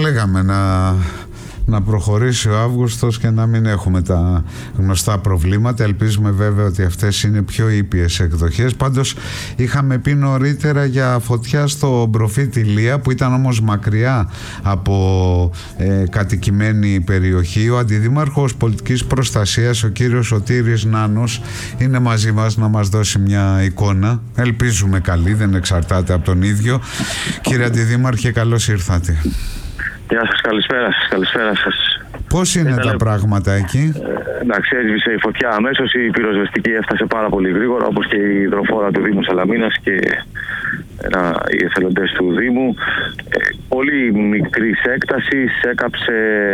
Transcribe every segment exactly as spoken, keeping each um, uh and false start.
λέγαμε, να, να προχωρήσει ο Αύγουστος και να μην έχουμε τα γνωστά προβλήματα. Ελπίζουμε βέβαια ότι αυτές είναι πιο ήπιες εκδοχές. Πάντως είχαμε πει νωρίτερα για φωτιά στο Μπροφίτη Λία, που ήταν όμως μακριά από ε, κατοικημένη περιοχή. Ο Αντιδήμαρχος Πολιτικής Προστασίας, ο κύριος Σωτήρης Νάνος, είναι μαζί μας να μας δώσει μια εικόνα. Ελπίζουμε καλή, δεν εξαρτάται από τον ίδιο. Κύριε Αντιδήμαρχε, καλώς ήρθατε. Γεια σας, καλησπέρα σας, καλησπέρα σας. Πώς είναι Ήταν... τα πράγματα εκεί? Ε, εντάξει, έσβησε η φωτιά αμέσως, η πυροσβεστική έφτασε πάρα πολύ γρήγορα, όπως και η υδροφόρα του Δήμου Σαλαμίνας και ένα, οι εθελοντές του Δήμου. Ε, πολύ μικρής έκτασης, έκαψε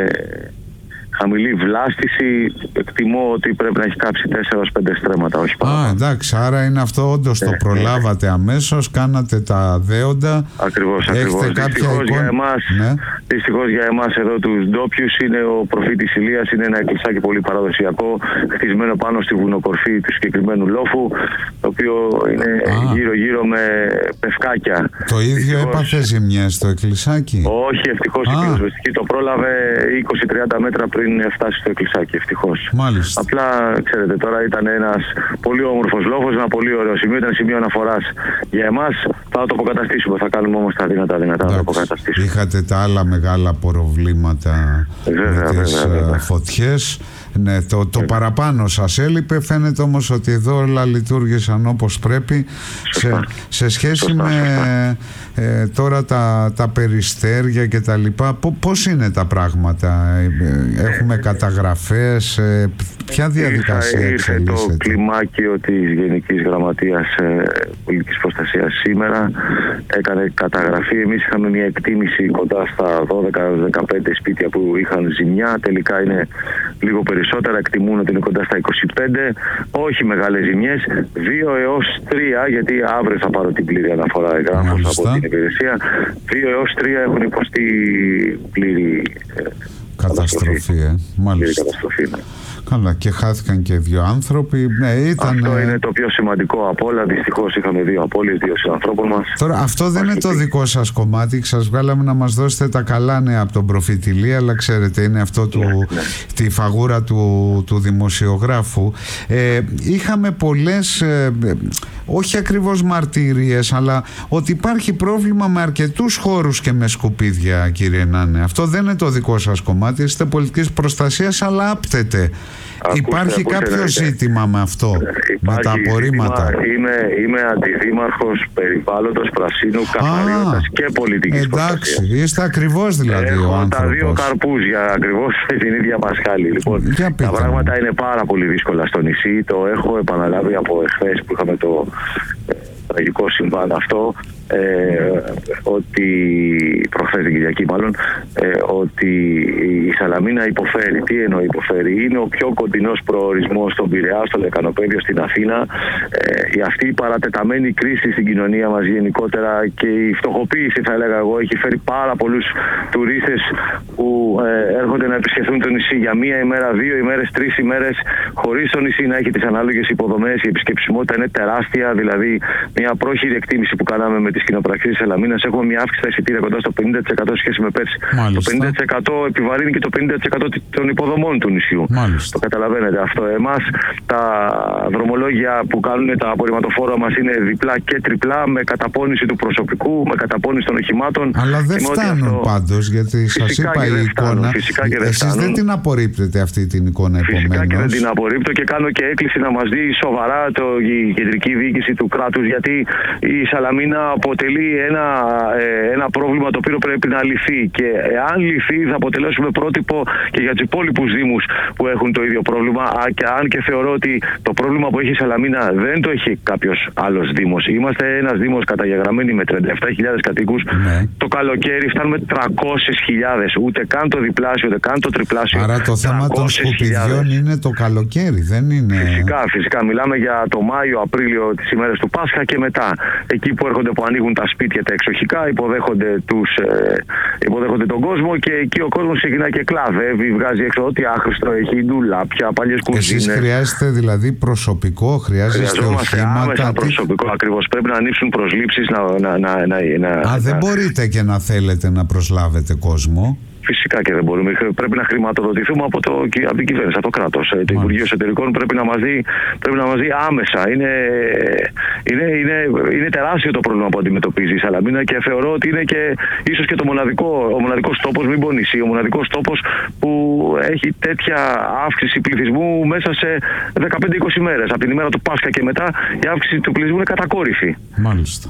χαμηλή βλάστηση. Εκτιμώ ότι πρέπει να έχει κάψει τέσσερα έως πέντε στρέμματα, όχι παραπάνω. Α, εντάξει, άρα είναι αυτό, όντως ε, το προλάβατε ε, αμέσως, κάνατε τα δέοντα. Ακριβώς, ακριβώς. Δυστυχώς για εμάς, ναι. Δυστυχώς για εμάς εδώ τους ντόπιους, είναι ο Προφήτης Ηλίας, είναι ένα εκκλησάκι πολύ παραδοσιακό, χτισμένο πάνω στη βουνοκορφή του συγκεκριμένου λόφου, το οποίο είναι γύρω-γύρω με πευκάκια. Το ίδιο ευτυχώς... έπαθε ζημιές το εκκλησάκι? Όχι, ευτυχώς η πυροσβεστική το πρόλαβε είκοσι με τριάντα μέτρα πριν φτάσει στο εκκλησάκι, ευτυχώς. Μάλιστα. Απλά, ξέρετε, τώρα ήταν ένας πολύ όμορφος λόφος, ένα πολύ ωραίο σημείο, ήταν σημείο αναφοράς για εμάς. Θα το αποκαταστήσουμε, θα κάνουμε όμως τα δυνατά δυνατά να το αποκαταστήσουμε. Είχατε τα άλλα μεγάλα προβλήματα βέβαια, με τις βέβαια, βέβαια. φωτιές. Ναι, το, το παραπάνω σας έλειπε. Φαίνεται όμως ότι εδώ όλα λειτουργήσαν όπως πρέπει. Σε, σε σχέση σωστά, με σωστά. Ε, τώρα τα, τα περιστέρια και τα λοιπά, πώς είναι τα πράγματα? Έχουμε καταγραφές? Ε, ποια διαδικασία ήρθε, ήρθε το κλιμάκιο της Γενικής Γραμματείας ε, Πολιτικής Προστασίας σήμερα, έκανε καταγραφή. Εμείς είχαμε μια εκτίμηση κοντά στα δώδεκα με δεκαπέντε σπίτια που είχαν ζημιά. Τελικά είναι λίγο περισσότερα, εκτιμούν ότι είναι κοντά στα είκοσι πέντε. Όχι μεγάλες ζημιές, δύο έως τρία, γιατί αύριο θα πάρω την πλήρη αναφορά εγγράφος από την υπηρεσία. δύο έως τρία έχουν υποστεί πλήρη ε, καταστροφή. καταστροφή ε. Μάλιστα. Καταστροφή, ναι. Καλά, και χάθηκαν και δύο άνθρωποι. Ναι, ήταν... Αυτό είναι το πιο σημαντικό από όλα. Δυστυχώς είχαμε δύο απώλειες, δύο συνανθρώπων μας. Τώρα, αυτό δεν είναι το δικό σας κομμάτι. Σας βγάλαμε να μας δώσετε τα καλά νέα από τον Προφήτη Ηλία, αλλά ξέρετε, είναι αυτό του, ναι, ναι. τη φαγούρα του, του δημοσιογράφου. Ε, είχαμε πολλές, ε, όχι ακριβώς μαρτυρίες, αλλά ότι υπάρχει πρόβλημα με αρκετούς χώρους και με σκουπίδια, κύριε Νάνε. Αυτό δεν είναι το δικό σας κομμάτι. Είστε πολιτικής προστασίας, αλλά άπτεται. Ακούστε, υπάρχει ακούστε, κάποιο ακούστε. ζήτημα με αυτό, υπάρχει με τα απορρίμματα? Ζήτημα, είμαι, είμαι αντιδήμαρχος περιβάλλοντος, πρασίνου, καθαριότητας και πολιτικής προστασίας. Εντάξει, είστε ακριβώς δηλαδή Έχω ο άνθρωπος. τα δύο καρπούς για ακριβώς την ίδια πασχάλη. Λοιπόν, τα πράγματα είναι πάρα πολύ δύσκολα στο νησί. Το έχω επαναλάβει από εχθές που είχαμε το ε, τραγικό συμβάν αυτό. Ε, ότι προχθές την Κυριακή μάλλον ε, ότι η Σαλαμίνα υποφέρει. Τι εννοεί υποφέρει? Είναι ο πιο κοντινός προορισμός στον Πειραιά, στο Λεκανοπέδιο, στην Αθήνα. Ε, αυτή η παρατεταμένη κρίση στην κοινωνία μας γενικότερα και η φτωχοποίηση, θα έλεγα εγώ, έχει φέρει πάρα πολλούς τουρίστες που ε, έρχονται να επισκεφθούν το νησί για μία ημέρα, δύο ημέρες, τρεις ημέρες, χωρίς το νησί να έχει τις ανάλογες υποδομές. Η επισκεψιμότητα είναι τεράστια, δηλαδή μια πρόχειρη εκτίμηση που κάναμε με τις κοινοπραξίες της Σαλαμίνας, έχουμε μια αύξηση στα εισιτήρια κοντά στο πενήντα τοις εκατό σχέση με πέρσι. Μάλιστα. Το πενήντα τοις εκατό επιβαρύνει και το πενήντα τοις εκατό των υποδομών του νησιού. Μάλιστα. Το καταλαβαίνετε αυτό. Εμάς τα δρομολόγια που κάνουν τα απορριμματοφόρα μας είναι διπλά και τριπλά, με καταπώνηση του προσωπικού, με καταπώνηση των οχημάτων. Αλλά δεν φτάνουν αυτό... πάντως, γιατί σας είπα η εικόνα. Φυσικά και δεν Εσείς φτάνουν. δεν την απορρίπτετε αυτή την εικόνα, επομένως? Φυσικά και δεν την απορρίπτω και κάνω και έκκληση να μας δει σοβαρά το, η κεντρική διοίκηση του κράτους, γιατί η Σαλαμίνα αποτελεί ένα, ε, ένα πρόβλημα το οποίο πρέπει να λυθεί, και εάν λυθεί θα αποτελέσουμε πρότυπο και για τους υπόλοιπους δήμους που έχουν το ίδιο πρόβλημα. Α, και αν και θεωρώ ότι το πρόβλημα που έχει η Σαλαμίνα δεν το έχει κάποιος άλλος δήμος. Είμαστε ένας δήμος καταγεγραμμένοι με τριάντα επτά χιλιάδες κατοίκους. Ναι. Το καλοκαίρι φτάνουμε τριακόσιες χιλιάδες, ούτε καν το διπλάσιο, ούτε καν το τριπλάσιο. Άρα το θέμα των σκουπιδιών είναι το καλοκαίρι, δεν είναι? Φυσικά, φυσικά. Μιλάμε για το Μάιο, Απρίλιο, τις ημέρες του Πάσχα και μετά. Εκεί που έρχονται, που ανοίγουν τα σπίτια τα εξοχικά, υποδέχονται τους ε, υποδέχονται τον κόσμο και εκεί ο κόσμος ξεκινάει και κλαδεύει, βγάζει έξω ό,τι άχρηστο έχει, ντουλάπια, παλιές κουζίνες. Εσείς χρειάζεται δηλαδή προσωπικό, χρειάζεστε οχήματα? Άμεσα προσωπικό, ακριβώς. Πρέπει να ανοίξουν προσλήψεις. Να, να, να, να, να, Α, δεν να... μπορείτε και να θέλετε να προσλάβετε κόσμο? Φυσικά και δεν μπορούμε. Πρέπει να χρηματοδοτηθούμε από, το, από την κυβέρνηση, από το κράτος. Το Υπουργείο Εσωτερικών πρέπει να μας δει, πρέπει να μας δει άμεσα. Είναι, είναι, είναι, είναι τεράστιο το πρόβλημα που αντιμετωπίζει η Σαλαμίνα και θεωρώ ότι είναι και ίσως και το μοναδικό, ο μοναδικός τόπος, μην πω νησί, ο μοναδικός τόπος που έχει τέτοια αύξηση πληθυσμού μέσα σε δεκαπέντε είκοσι μέρες. Από την ημέρα του Πάσχα και μετά η αύξηση του πληθυσμού είναι κατακόρυφη. Μάλιστα.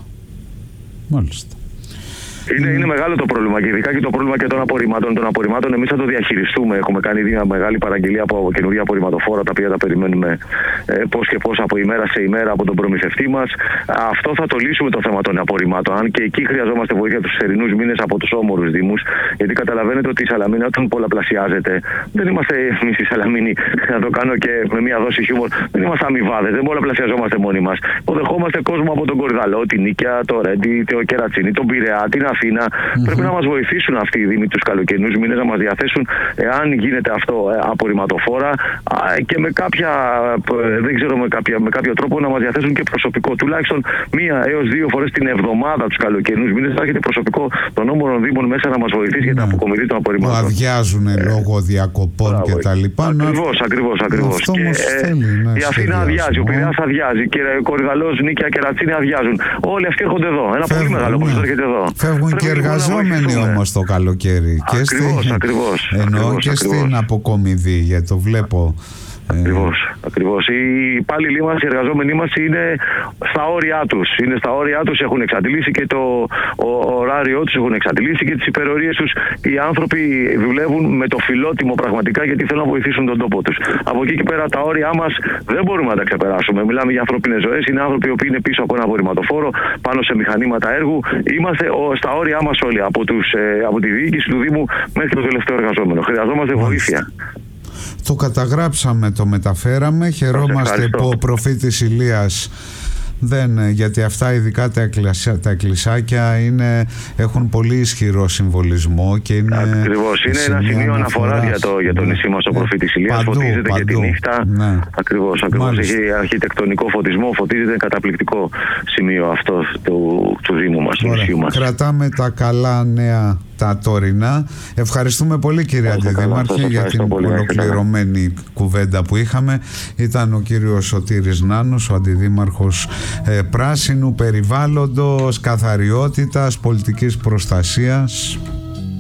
Μάλιστα. Είναι, mm. είναι μεγάλο το πρόβλημα και ειδικά και το πρόβλημα και των απορριμμάτων. Των απορριμμάτων εμείς θα το διαχειριστούμε. Έχουμε κάνει μια μεγάλη παραγγελία από καινούργια απορριμματοφόρα, τα οποία τα περιμένουμε ε, πώς και πώς από ημέρα σε ημέρα από τον προμηθευτή μας. Αυτό θα το λύσουμε το θέμα των απορριμμάτων. Αν και εκεί χρειαζόμαστε βοήθεια τους θερινούς μήνες από τους όμορους δήμους. Γιατί καταλαβαίνετε ότι η Σαλαμίνα όταν πολλαπλασιάζεται, δεν είμαστε εμείς η Σαλαμίνη, να το κάνω και με μια δόση χιούμορ, δεν είμαστε αμοιβάδες, δεν πολλαπλασιαζόμαστε μόνοι μας. Υποδεχόμαστε κόσμο από τον Κορυδαλό, την Νίκαια, το Ρέντι, το Κερατσίνη, τον Πειραιά, την Αθήνα. Mm-hmm. Πρέπει να μας βοηθήσουν αυτοί οι δήμοι τους καλοκαιρινούς μήνες, να μας διαθέσουν, εάν γίνεται αυτό, απορριμματοφόρα και με κάποια, δεν ξέρω, με, κάποια, με κάποιο τρόπο να μας διαθέσουν και προσωπικό. Τουλάχιστον μία έως δύο φορές την εβδομάδα τους καλοκαιρινούς μήνες θα έχετε προσωπικό των όμορων δήμων μέσα να μας βοηθήσει για την αποκομιδή των απορριμμάτων. Που αδειάζουν ε, λόγω διακοπών και τα λοιπά. Ακριβώς, ακριβώς, ακριβώς. Αυτό και, ε, θέλει, ναι, η Αθήνα αδειάζει, ο Πειραιάς αδειάζει, και Κορυδαλός, Νίκαια, Κερατσίνη αδειάζουν. Όλοι αυτοί έρχονται εδώ. Ένα Φεύγουν, πολύ μεγάλο ποσοστό ναι. έρχεται εδώ. Φεύγουν και εργαζόμενοι όμως το καλοκαίρι. Ακριβώς, και στην, ακριβώς. Ενώ ακριβώς, και ακριβώς. στην αποκομιδή, γιατί το βλέπω. Ακριβώς, ακριβώς. Οι υπάλληλοι μας, οι εργαζόμενοι μας είναι στα όρια τους. Είναι στα όρια τους, έχουν εξαντλήσει και το ο, ωράριό τους, έχουν εξαντλήσει και τις υπερορίες τους. Οι άνθρωποι δουλεύουν με το φιλότιμο πραγματικά γιατί θέλουν να βοηθήσουν τον τόπο τους. Από εκεί και πέρα τα όρια μας δεν μπορούμε να τα ξεπεράσουμε. Μιλάμε για ανθρώπινες ζωές. Είναι άνθρωποι οι οποίοι είναι πίσω από ένα απορριμματοφόρο, πάνω σε μηχανήματα έργου. Είμαστε ο, στα όρια μας όλοι, από, τους, ε, από τη διοίκηση του Δήμου μέχρι το τελευταίο εργαζόμενο. Χρειαζόμαστε βοήθεια. Το καταγράψαμε, το μεταφέραμε. Χαιρόμαστε που ο προφήτης Ηλίας δεν, γιατί αυτά ειδικά τα, εκκλησιά, τα εκκλησάκια είναι, έχουν πολύ ισχυρό συμβολισμό και είναι. Ακριβώς, είναι ένα σημείο αναφοράς για το, για το νησί μας ο προφήτης Ηλίας. Παντού, φωτίζεται παντού. Και τη νύχτα. Ναι. Ακριβώς, ακριβώς. Έχει αρχιτεκτονικό φωτισμό, φωτίζεται, καταπληκτικό σημείο αυτό του, του Δήμου μας, του νησιού μας. Κρατάμε τα καλά νέα, τα τωρινά. Ευχαριστούμε πολύ, κύριε Αντιδήμαρχε, για την πολύ ολοκληρωμένη κουβέντα που είχαμε. Ήταν ο κύριος Σωτήρης Νάνος, ο Αντιδήμαρχος ε, Πράσινου Περιβάλλοντος, Καθαριότητας, Πολιτικής Προστασίας.